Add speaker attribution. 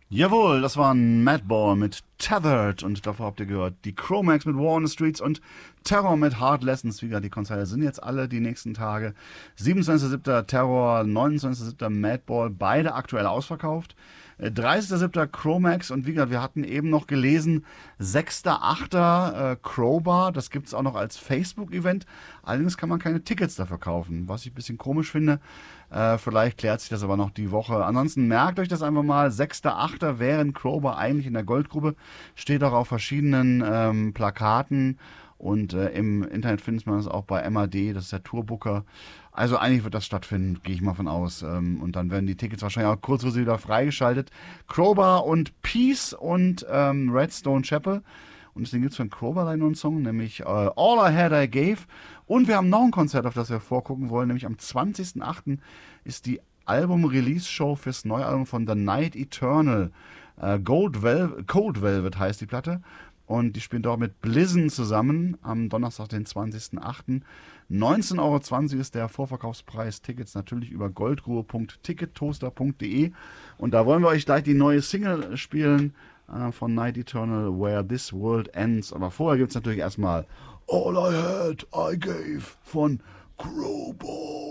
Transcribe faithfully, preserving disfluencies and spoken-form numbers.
Speaker 1: Jawohl, das war ein Madball mit Tethered und davor habt ihr gehört die Chromax mit War on the Streets und Terror mit Hard Lessons. Wie gesagt, die Konzerte sind jetzt alle die nächsten Tage. siebenundzwanzigster siebter Terror, neunundzwanzigster siebter Madball, beide aktuell ausverkauft. Äh, dreißigster siebter Chromax und wie gesagt, wir hatten eben noch gelesen, sechster achter äh, Crowbar, das gibt es auch noch als Facebook-Event. Allerdings kann man keine Tickets dafür kaufen, was ich ein bisschen komisch finde. Äh, vielleicht klärt sich das aber noch die Woche. Ansonsten merkt euch das einfach mal. sechster achter wären Crowbar eigentlich in der Goldgrube. Steht auch auf verschiedenen ähm, Plakaten. Und äh, im Internet findet man das auch bei M A D, das ist der Tourbooker. Also eigentlich wird das stattfinden, gehe ich mal von aus. Ähm, und dann werden die Tickets wahrscheinlich auch kurzfristig wieder freigeschaltet. Crowbar und Peace und ähm, Redstone Chapel. Und deswegen gibt es von Crowbar einen neuen Song, nämlich äh, All I Had I Gave. Und wir haben noch ein Konzert, auf das wir vorgucken wollen, nämlich am zwanzigster achter ist die Album-Release-Show fürs neue Album von The Night Eternal. Äh, Gold Vel Cold Velvet heißt die Platte. Und die spielen dort mit Blizzard zusammen am Donnerstag, den zwanzigster achter neunzehn Euro zwanzig ist der Vorverkaufspreis. Tickets natürlich über goldgrube punkt tickettoaster punkt de. Und da wollen wir euch gleich die neue Single spielen äh, von Night Eternal, Where This World Ends. Aber vorher gibt es natürlich erstmal All I Had I Gave von Crowbar.